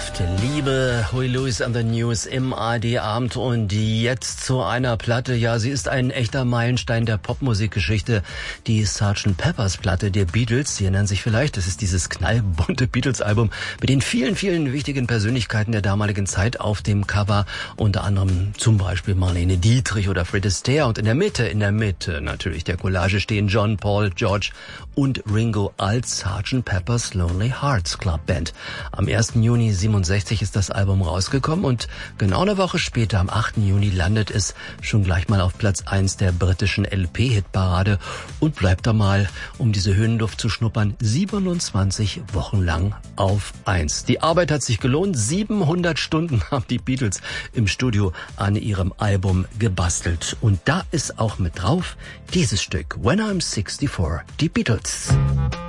Leidenschaft, Liebe, Huey Lewis and the News im ARD-Abend und jetzt zu einer Platte. Ja, sie ist ein echter Meilenstein der Popmusikgeschichte, die Sgt. Pepper's Platte der Beatles. Sie erinnern sich vielleicht, das ist dieses knallbunte Beatles-Album mit den vielen, vielen wichtigen Persönlichkeiten der damaligen Zeit auf dem Cover. Unter anderem zum Beispiel Marlene Dietrich oder Fred Astaire. Und in der Mitte natürlich der Collage stehen John, Paul, George und Ringo als Sgt. Pepper's Lonely Hearts Club Band. Am 1. Juni 67 ist das Album rausgekommen und genau eine Woche später, am 8. Juni, landet es schon gleich mal auf Platz 1 der britischen LP-Hitparade und bleibt da mal, um diese Höhenluft zu schnuppern, 27 Wochen lang auf 1. Die Arbeit hat sich gelohnt. 700 Stunden haben die Beatles im Studio an ihrem Album gebastelt. Und da ist auch mit drauf dieses Stück, When I'm 64, die Beatles.